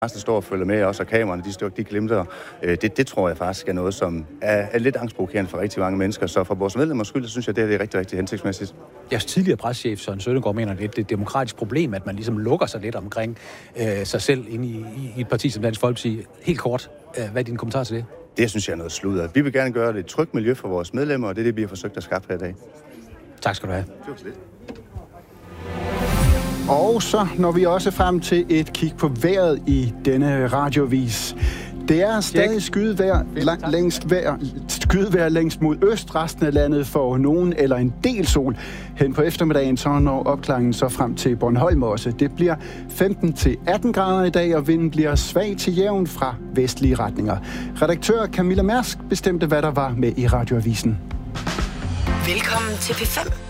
der står og følger med, også og kameraerne, de glimter. Det tror jeg faktisk er noget, som er lidt angstprovokerende for rigtig mange mennesker. Så for vores medlemmers skyld, synes jeg, det er rigtig, rigtig hensigtsmæssigt. Jeres tidligere preschef, Søren Søndergaard, mener, det er et demokratisk problem, at man ligesom lukker sig lidt omkring sig selv inde i et parti som Dansk Folkeparti. Helt kort, hvad er din kommentar til det? Det synes jeg er noget sludder. Vi vil gerne gøre det et trygt miljø for vores medlemmer, og det er det, vi har forsøgt at skaffe her i dag. Tak skal du have. Og så når vi også frem til et kig på vejret i denne radiovis. Det er stadig skydevejr længst mod øst. Resten af landet får nogen eller en del sol. Hen på eftermiddagen så når opklaringen så frem til Bornholm også. Det bliver 15-18 grader i dag, og vinden bliver svag til jævn fra vestlige retninger. Redaktør Camilla Mærsk bestemte, hvad der var med i radioavisen. Velkommen til P5.